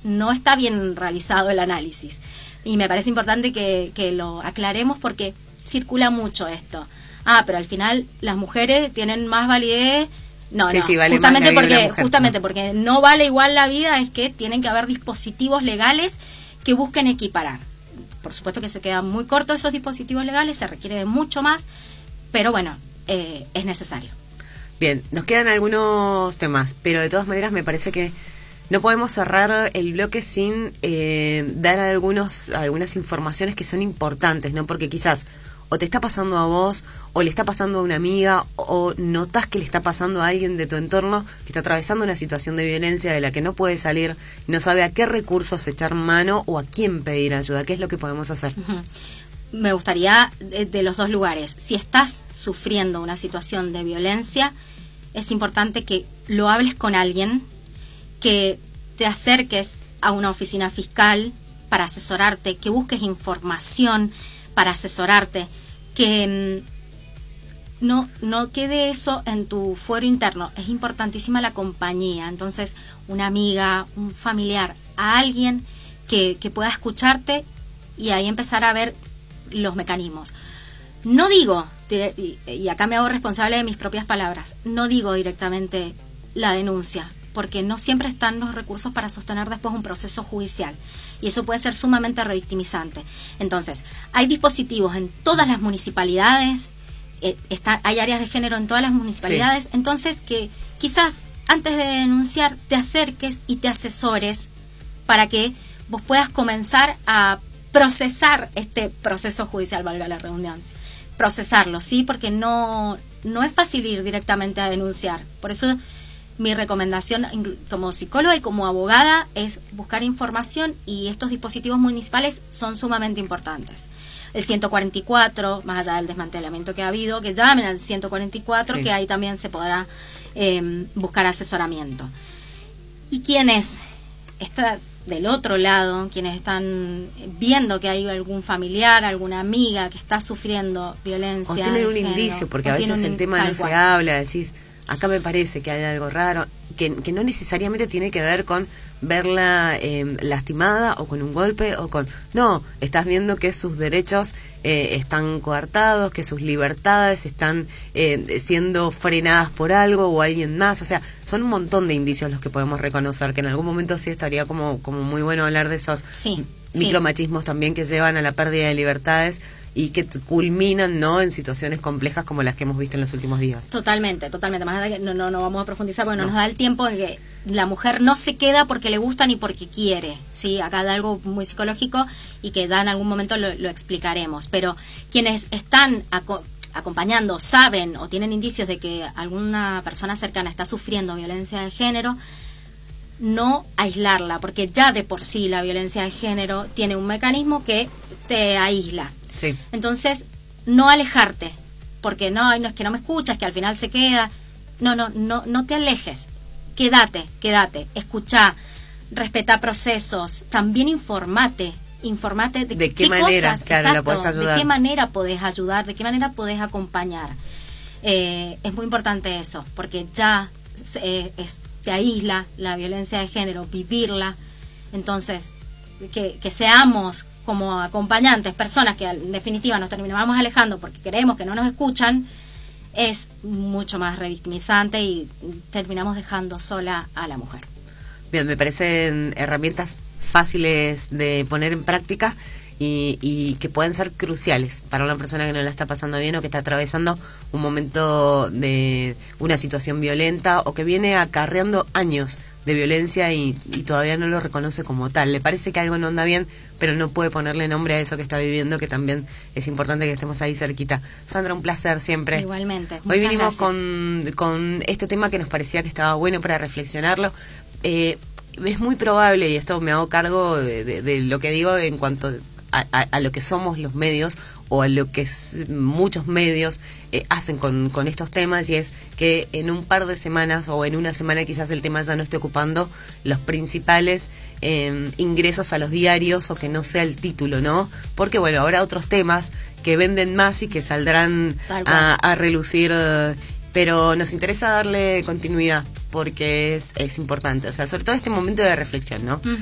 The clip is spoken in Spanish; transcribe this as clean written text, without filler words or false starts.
no está bien realizado el análisis. Y me parece importante que lo aclaremos porque circula mucho esto. Pero al final las mujeres tienen más validez. No, sí, no, sí, vale justamente más la vida de una mujer, justamente porque no vale igual la vida, es que tienen que haber dispositivos legales que busquen equiparar. Por supuesto que se quedan muy cortos esos dispositivos legales, se requiere de mucho más, pero bueno, es necesario. Bien, nos quedan algunos temas, pero de todas maneras me parece que no podemos cerrar el bloque sin dar algunas informaciones que son importantes, ¿no? Porque quizás o te está pasando a vos, o le está pasando a una amiga, o notás que le está pasando a alguien de tu entorno que está atravesando una situación de violencia de la que no puede salir, no sabe a qué recursos echar mano o a quién pedir ayuda. ¿Qué es lo que podemos hacer? Me gustaría de los dos lugares. Si estás sufriendo una situación de violencia, es importante que lo hables con alguien, que te acerques a una oficina fiscal para asesorarte, que busques información para asesorarte, que no quede eso en tu fuero interno. Es importantísima la compañía. Entonces, una amiga, un familiar, a alguien que pueda escucharte y ahí empezar a ver los mecanismos. No digo, y acá me hago responsable de mis propias palabras, no digo directamente la denuncia, porque no siempre están los recursos para sostener después un proceso judicial. Y eso puede ser sumamente revictimizante. Entonces, hay dispositivos en todas las municipalidades, hay áreas de género en todas las municipalidades, sí. Entonces que quizás antes de denunciar te acerques y te asesores para que vos puedas comenzar a procesar este proceso judicial, valga la redundancia. Procesarlo, ¿sí? Porque no es fácil ir directamente a denunciar. Por eso mi recomendación como psicóloga y como abogada es buscar información, y estos dispositivos municipales son sumamente importantes. El 144, más allá del desmantelamiento que ha habido, que llamen al 144, sí. Que ahí también se podrá buscar asesoramiento. Y quienes están del otro lado, quienes están viendo que hay algún familiar, alguna amiga que está sufriendo violencia, o tienen un indicio, porque a veces el tema no se habla, decís, acá me parece que hay algo raro, que no necesariamente tiene que ver con verla lastimada o con un golpe o con... No, estás viendo que sus derechos están coartados, que sus libertades están siendo frenadas por algo o alguien más. O sea, son un montón de indicios los que podemos reconocer, que en algún momento sí estaría como muy bueno hablar de esos micromachismos también que llevan a la pérdida de libertades y que culminan, ¿no?, en situaciones complejas como las que hemos visto en los últimos días. Totalmente. Más allá que no vamos a profundizar porque no nos da el tiempo en que la mujer no se queda porque le gusta ni porque quiere, ¿sí? Acá hay algo muy psicológico y que ya en algún momento lo explicaremos. Pero quienes están acompañando, saben o tienen indicios de que alguna persona cercana está sufriendo violencia de género, no aislarla, porque ya de por sí la violencia de género tiene un mecanismo que te aísla. Sí. Entonces, no alejarte, porque no es que no me escuchas, que al final se queda. No te alejes. Quédate, escuchá, respetá procesos, también informate de qué manera, cosas, claro, la podés ayudar. De qué manera podés ayudar, de qué manera podés acompañar. Es muy importante eso, porque ya te aísla la violencia de género, vivirla. Entonces, que seamos como acompañantes, personas que en definitiva nos terminamos alejando porque creemos que no nos escuchan, es mucho más revictimizante y terminamos dejando sola a la mujer. Bien, me parecen herramientas fáciles de poner en práctica y que pueden ser cruciales para una persona que no la está pasando bien o que está atravesando un momento de una situación violenta o que viene acarreando años de violencia y todavía no lo reconoce como tal. Le parece que algo no anda bien, pero no puede ponerle nombre a eso que está viviendo, que también es importante que estemos ahí cerquita. Sandra, un placer siempre. Igualmente. Hoy vinimos con este tema que nos parecía que estaba bueno para reflexionarlo. Es muy probable, y esto me hago cargo de lo que digo en cuanto a lo que somos los medios o a lo que muchos medios hacen con estos temas, y es que en un par de semanas o en una semana quizás el tema ya no esté ocupando los principales ingresos a los diarios, o que no sea el título, ¿no? Porque bueno, habrá otros temas que venden más y que saldrán a relucir, pero nos interesa darle continuidad porque es importante, o sea, sobre todo este momento de reflexión, ¿no?